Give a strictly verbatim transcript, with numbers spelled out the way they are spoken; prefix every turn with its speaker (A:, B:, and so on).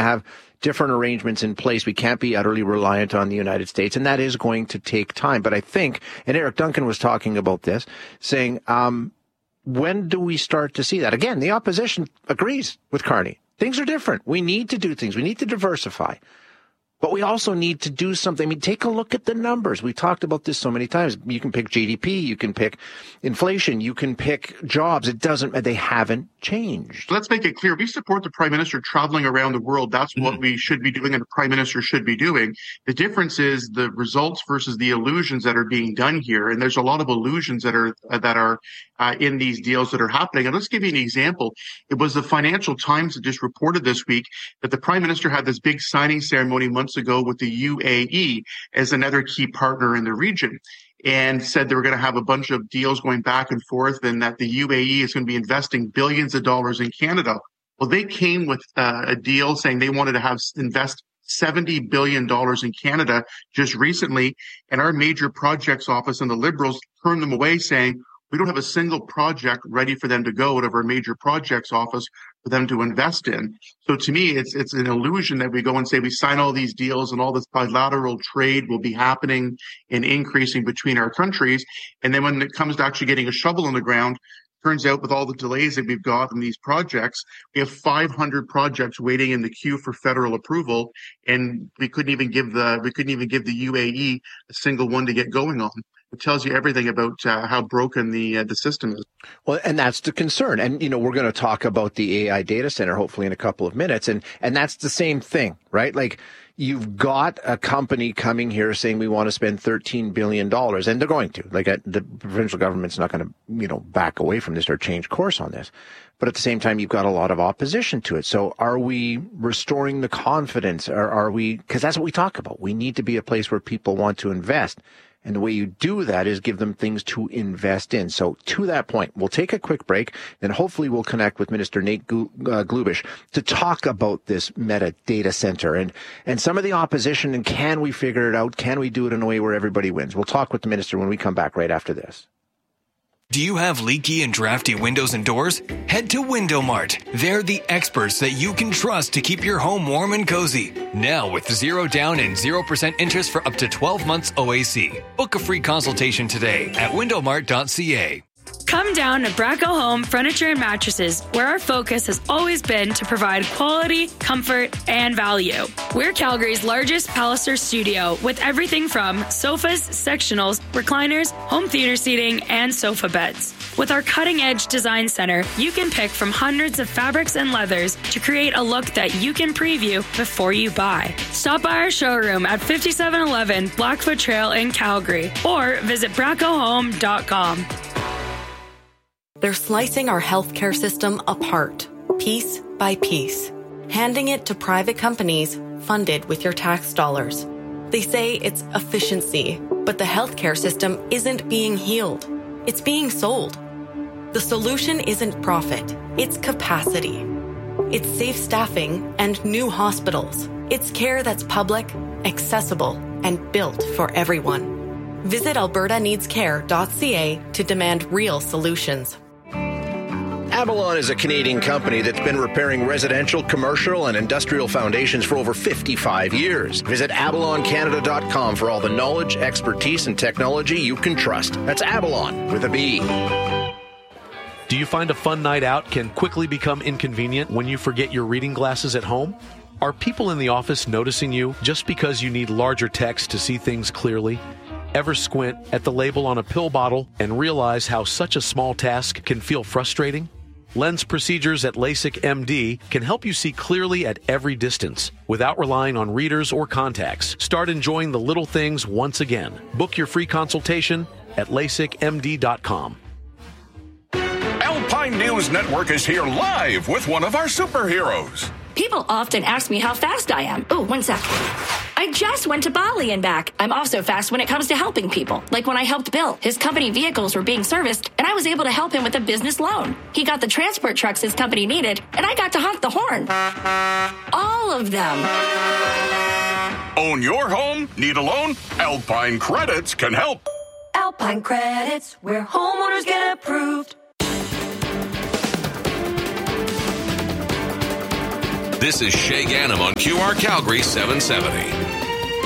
A: have different arrangements in place. We can't be utterly reliant on the United States, and that is going to take time. But I think, and Eric Duncan was talking about this, saying, um, when do we start to see that? Again, the opposition agrees with Carney. Things are different. We need to do things. We need to diversify. But we also need to do something. I mean, take a look at the numbers. We've talked about this so many times. You can pick G D P, you can pick inflation, you can pick jobs. It doesn't, they haven't changed.
B: Let's make it clear. We support the Prime Minister traveling around the world. That's mm-hmm. what we should be doing and the Prime Minister should be doing. The difference is the results versus the illusions that are being done here. And there's a lot of illusions that are, uh, that are uh, in these deals that are happening. And let's give you an example. It was the Financial Times that just reported this week that the Prime Minister had this big signing ceremony months ago with the U A E as another key partner in the region, and said they were going to have a bunch of deals going back and forth, and that the U A E is going to be investing billions of dollars in Canada. Well, they came with uh, a deal saying they wanted to have invest seventy billion dollars in Canada just recently, and our major projects office and the Liberals turned them away, saying we don't have a single project ready for them to go out of our major projects office for them to invest in. So to me, it's it's an illusion that we go and say we sign all these deals and all this bilateral trade will be happening and increasing between our countries. And then when it comes to actually getting a shovel in the ground, turns out with all the delays that we've got in these projects, we have five hundred projects waiting in the queue for federal approval, and we couldn't even give the we couldn't even give the U A E a single one to get going on. It tells you everything about uh, how broken the uh, the system is.
A: Well, and that's the concern. And, you know, we're going to talk about the A I data center hopefully in a couple of minutes. And, and that's the same thing, right? Like, you've got a company coming here saying we want to spend thirteen billion dollars, and they're going to. Like, the provincial government's not going to, you know, back away from this or change course on this. But at the same time, you've got a lot of opposition to it. So are we restoring the confidence? Or are we, because that's what we talk about. We need to be a place where people want to invest. And the way you do that is give them things to invest in. So to that point, we'll take a quick break, and hopefully we'll connect with Minister Nate Glubish to talk about this Meta data center and, and some of the opposition, and can we figure it out? Can we do it in a way where everybody wins? We'll talk with the minister when we come back right after this.
C: Do you have leaky and drafty windows and doors? Head to Window Mart. They're the experts that you can trust to keep your home warm and cozy. Now with zero down and zero percent interest for up to twelve months O A C. Book a free consultation today at window mart dot c a.
D: Come down to Bracco Home Furniture and Mattresses, where our focus has always been to provide quality, comfort, and value. We're Calgary's largest Palliser studio with everything from sofas, sectionals, recliners, home theater seating, and sofa beds. With our cutting-edge design center, you can pick from hundreds of fabrics and leathers to create a look that you can preview before you buy. Stop by our showroom at fifty-seven eleven Blackfoot Trail in Calgary or visit bracco home dot com.
E: They're slicing our healthcare system apart, piece by piece, handing it to private companies funded with your tax dollars. They say it's efficiency, but the healthcare system isn't being healed. It's being sold. The solution isn't profit, it's capacity. It's safe staffing and new hospitals. It's care that's public, accessible, and built for everyone. Visit alberta needs care dot c a to demand real solutions.
A: Avalon is a Canadian company that's been repairing residential, commercial, and industrial foundations for over fifty-five years. Visit avalon canada dot com for all the knowledge, expertise, and technology you can trust. That's Avalon with a B.
F: Do you find a fun night out can quickly become inconvenient when you forget your reading glasses at home? Are people in the office noticing you just because you need larger text to see things clearly? Ever squint at the label on a pill bottle and realize how such a small task can feel frustrating? Lens Procedures at LASIK M D can help you see clearly at every distance without relying on readers or contacts. Start enjoying the little things once again. Book your free consultation at lasik m d dot com.
G: Alpine News Network is here live with one of our superheroes.
H: People often ask me how fast I am. Oh, one sec. I just went to Bali and back. I'm also fast when it comes to helping people. Like when I helped Bill. His company vehicles were being serviced, and I was able to help him with a business loan. He got the transport trucks his company needed, and I got to honk the horn. All of them.
G: Own your home? Need a loan? Alpine Credits can help.
I: Alpine Credits, where homeowners get approved.
J: This is Shay Ganem on Q R Calgary seven seventy.